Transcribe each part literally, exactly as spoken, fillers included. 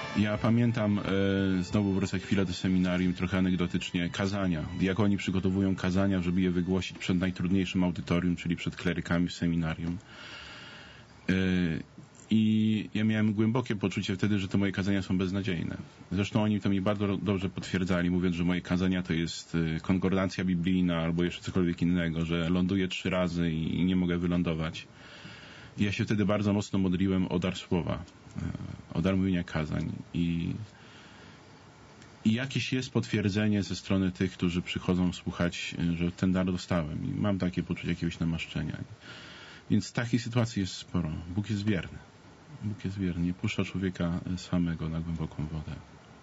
Ja pamiętam, e, znowu wrócę chwilę do seminarium, trochę anegdotycznie, kazania. Jak oni przygotowują kazania, żeby je wygłosić przed najtrudniejszym audytorium, czyli przed klerykami w seminarium. E, I ja miałem głębokie poczucie wtedy, że te moje kazania są beznadziejne. Zresztą oni to mi bardzo dobrze potwierdzali, mówiąc, że moje kazania to jest konkordancja biblijna albo jeszcze cokolwiek innego, że ląduję trzy razy i nie mogę wylądować. I ja się wtedy bardzo mocno modliłem o dar słowa, o dar mówienia kazań. I, I jakieś jest potwierdzenie ze strony tych, którzy przychodzą słuchać, że ten dar dostałem. I mam takie poczucie jakiegoś namaszczenia. Więc takiej sytuacji jest sporo. Bóg jest wierny. Bóg jest wierny. Nie puszcza człowieka samego na głęboką wodę.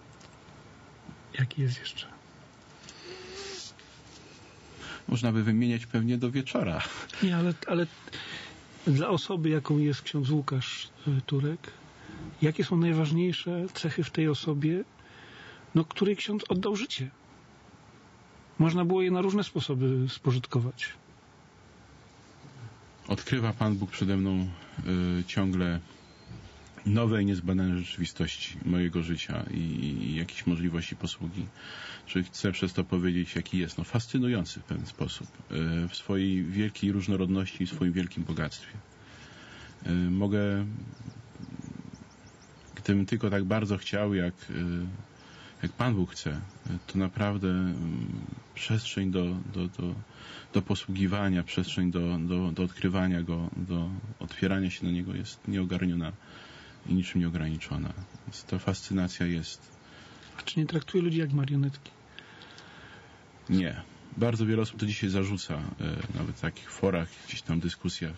Jaki jest jeszcze? Można by wymieniać pewnie do wieczora. Nie, ale, ale dla osoby, jaką jest ksiądz Łukasz Turek, jakie są najważniejsze cechy w tej osobie, no, której ksiądz oddał życie? Można było je na różne sposoby spożytkować. Odkrywa Pan Bóg przede mną y, ciągle nowe i niezbadane rzeczywistości mojego życia i, i jakieś możliwości posługi. Czy chcę przez to powiedzieć, jaki jest? No, fascynujący w pewien sposób. Y, w swojej wielkiej różnorodności i w swoim wielkim bogactwie. Y, mogę, gdybym tylko tak bardzo chciał, jak, y, jak Pan Bóg chce, to naprawdę y, przestrzeń do, do, do, do posługiwania, przestrzeń do, do, do odkrywania Go, do otwierania się na Niego jest nieogarniona i niczym nieograniczona. Więc ta fascynacja jest... A czy nie traktuje ludzi jak marionetki? Nie. Bardzo wiele osób to dzisiaj zarzuca, e, nawet w takich forach, gdzieś tam dyskusjach.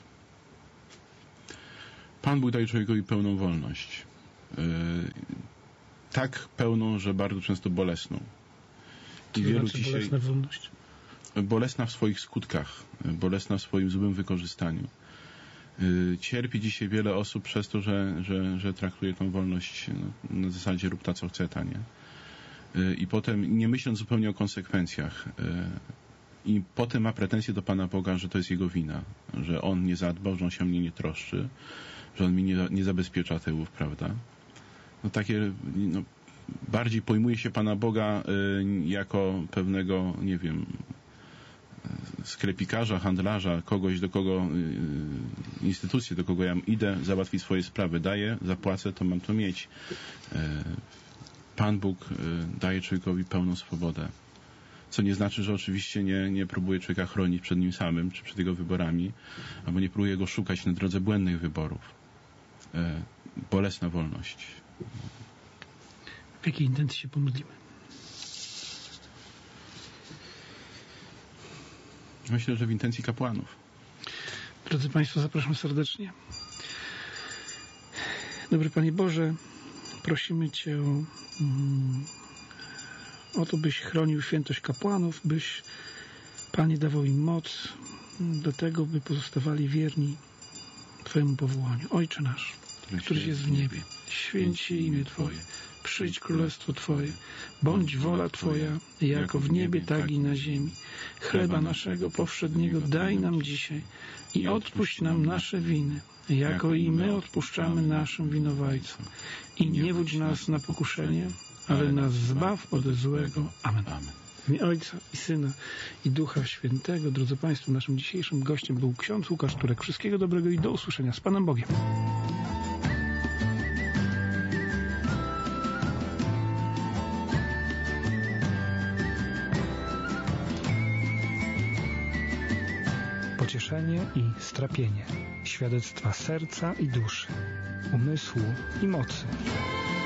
Pan Bóg daje człowiekowi pełną wolność. E, tak pełną, że bardzo często bolesną. I wielu znaczy dzisiaj... Bolesna wolność? Bolesna w swoich skutkach, bolesna w swoim złym wykorzystaniu. Cierpi dzisiaj wiele osób przez to, że, że, że traktuje tą wolność no, na zasadzie rób ta co chce, ta nie. I potem, nie myśląc zupełnie o konsekwencjach, i potem ma pretensje do Pana Boga, że to jest jego wina, że On nie zadbał, że On się o mnie nie troszczy, że On mi nie, nie zabezpiecza tyłów, prawda? No takie, no, bardziej pojmuje się Pana Boga y, jako pewnego, nie wiem, sklepikarza, handlarza, kogoś, do kogo y, instytucję, do kogo ja idę, załatwić swoje sprawy, daję, zapłacę, to mam to mieć. Y, Pan Bóg y, daje człowiekowi pełną swobodę. Co nie znaczy, że oczywiście nie, nie próbuje człowieka chronić przed nim samym, czy przed jego wyborami, albo nie próbuje go szukać na drodze błędnych wyborów. Y, bolesna wolność. W jakiej intencji się pomodlimy? Myślę, że w intencji kapłanów. Drodzy Państwo, zapraszam serdecznie. Dobry Panie Boże, prosimy Cię um, o to, byś chronił świętość kapłanów, byś, Panie, dawał im moc do tego, by pozostawali wierni Twojemu powołaniu. Ojcze nasz, któryś jest w niebie, święć się imię Twoje, przyjdź królestwo Twoje, bądź wola Twoja, jako w niebie, tak i na ziemi. Chleba naszego powszedniego daj nam dzisiaj i odpuść nam nasze winy, jako i my odpuszczamy naszym winowajcom. I nie wódź nas na pokuszenie, ale nas zbaw ode złego. Amen. W imię Ojca i Syna i Ducha Świętego. Drodzy Państwo, naszym dzisiejszym gościem był ksiądz Łukasz Turek. Wszystkiego dobrego i do usłyszenia z Panem Bogiem. Pocieszenie i strapienie, świadectwa serca i duszy, umysłu i mocy.